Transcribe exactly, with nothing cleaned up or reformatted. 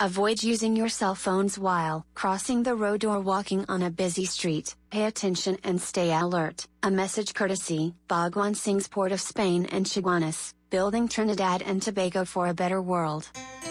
Avoid using your cell phones while crossing the road or walking on a busy street. Pay attention and stay alert. A message courtesy, Bhagwan Singh's Port of Spain and Chaguanas, building Trinidad and Tobago for a better world.